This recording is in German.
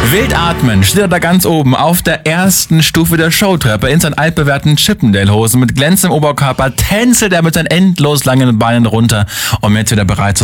Wild atmen steht er da ganz oben auf der ersten Stufe der Showtreppe in seinen altbewährten Chippendale-Hosen mit glänzendem Oberkörper, tänzelt er mit seinen endlos langen Beinen runter, um jetzt wieder bereit zu